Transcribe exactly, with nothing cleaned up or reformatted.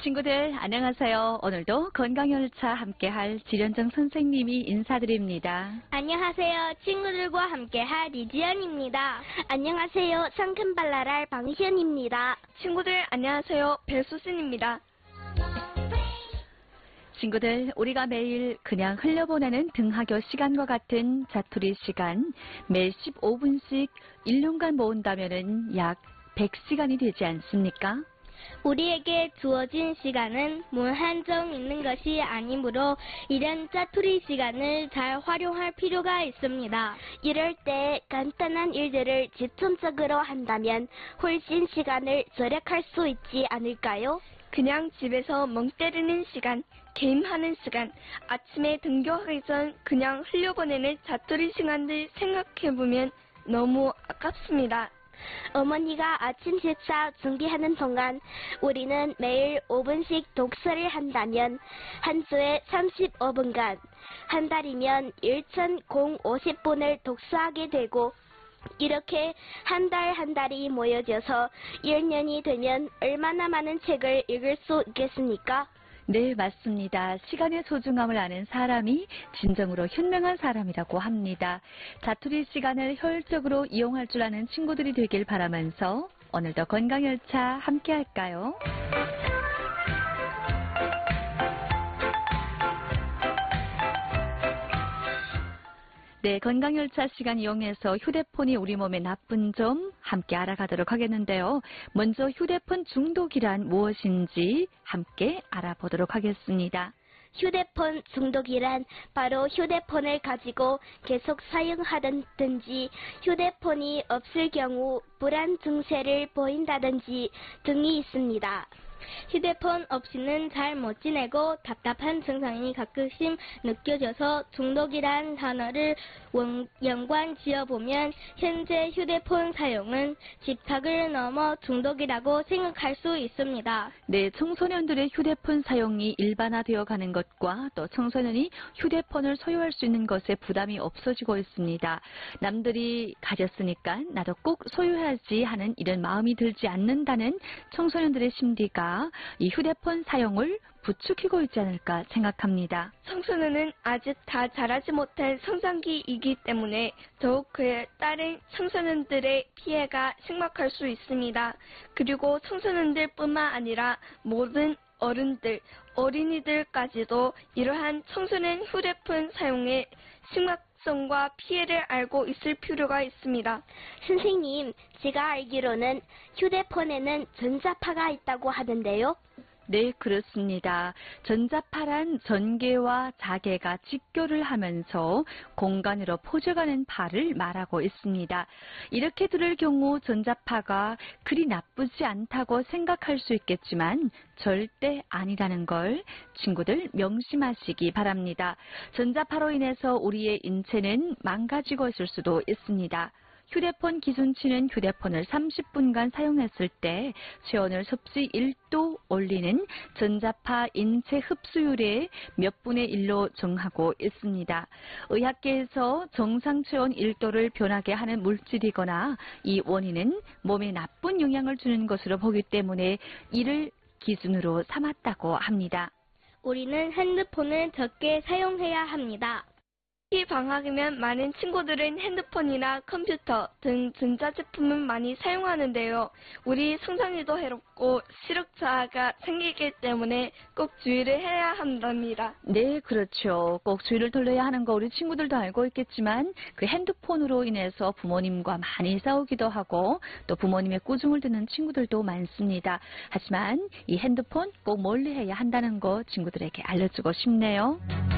친구들 안녕하세요. 오늘도 건강열차 함께할 지련정 선생님이 인사드립니다. 안녕하세요. 친구들과 함께할 리지연입니다. 안녕하세요. 상큼발랄할 방희연입니다. 친구들 안녕하세요. 배수진입니다. 친구들, 우리가 매일 그냥 흘려보내는 등하교 시간과 같은 자투리 시간 매 십오 분씩 일 년간 모은다면 약 백 시간이 되지 않습니까? 우리에게 주어진 시간은 무한정 있는 것이 아니므로 이런 짜투리 시간을 잘 활용할 필요가 있습니다. 이럴 때 간단한 일들을 집중적으로 한다면 훨씬 시간을 절약할 수 있지 않을까요? 그냥 집에서 멍 때리는 시간, 게임하는 시간, 아침에 등교하기 전 그냥 흘려보내는 자투리 시간들 생각해보면 너무 아깝습니다. 어머니가 아침 식사 준비하는 동안 우리는 매일 오 분씩 독서를 한다면 한 주에 삼십오 분간, 한 달이면 천오십 분을 독서하게 되고 이렇게 한 달 한 달이 모여져서 일 년이 되면 얼마나 많은 책을 읽을 수 있겠습니까? 네, 맞습니다. 시간의 소중함을 아는 사람이 진정으로 현명한 사람이라고 합니다. 자투리 시간을 효율적으로 이용할 줄 아는 친구들이 되길 바라면서 오늘도 건강열차 함께 할까요? 네, 건강열차 시간 이용해서 휴대폰이 우리 몸에 나쁜 점 함께 알아가도록 하겠는데요. 먼저 휴대폰 중독이란 무엇인지 함께 알아보도록 하겠습니다. 휴대폰 중독이란 바로 휴대폰을 가지고 계속 사용하든지 휴대폰이 없을 경우 불안 증세를 보인다든지 등이 있습니다. 휴대폰 없이는 잘 못 지내고 답답한 증상이 가끔씩 느껴져서 중독이란 단어를 원, 연관 지어보면 현재 휴대폰 사용은 집착을 넘어 중독이라고 생각할 수 있습니다. 네, 청소년들의 휴대폰 사용이 일반화되어 가는 것과 또 청소년이 휴대폰을 소유할 수 있는 것에 부담이 없어지고 있습니다. 남들이 가졌으니까 나도 꼭 소유해야지 하는 이런 마음이 들지 않는다는 청소년들의 심리가 이 휴대폰 사용을 부추기고 있지 않을까 생각합니다. 청소년은 아직 다 자라지 못한 성장기이기 때문에 더욱 그에 따른 청소년들의 피해가 심각할 수 있습니다. 그리고 청소년들뿐만 아니라 모든 어른들, 어린이들까지도 이러한 청소년 휴대폰 사용의 심각성과 피해를 알고 있을 필요가 있습니다. 선생님, 제가 알기로는 휴대폰에는 전자파가 있다고 하던데요. 네, 그렇습니다. 전자파란 전개와 자개가 직교를 하면서 공간으로 퍼져가는 파를 말하고 있습니다. 이렇게 들을 경우 전자파가 그리 나쁘지 않다고 생각할 수 있겠지만 절대 아니라는 걸 친구들 명심하시기 바랍니다. 전자파로 인해서 우리의 인체는 망가지고 있을 수도 있습니다. 휴대폰 기준치는 휴대폰을 삼십 분간 사용했을 때 체온을 섭씨 일 도 올리는 전자파 인체 흡수율의 몇 분의 일로 정하고 있습니다. 의학계에서 정상 체온 일 도를 변하게 하는 물질이거나 이 원인은 몸에 나쁜 영향을 주는 것으로 보기 때문에 이를 기준으로 삼았다고 합니다. 우리는 핸드폰을 적게 사용해야 합니다. 이 방학이면 많은 친구들은 핸드폰이나 컴퓨터 등 전자제품을 많이 사용하는데요. 우리 성장에도 해롭고 시력자가 생기기 때문에 꼭 주의를 해야 한답니다. 네, 그렇죠. 꼭 주의를 돌려야 하는 거 우리 친구들도 알고 있겠지만 그 핸드폰으로 인해서 부모님과 많이 싸우기도 하고 또 부모님의 꾸중을 듣는 친구들도 많습니다. 하지만 이 핸드폰 꼭 멀리해야 한다는 거 친구들에게 알려주고 싶네요.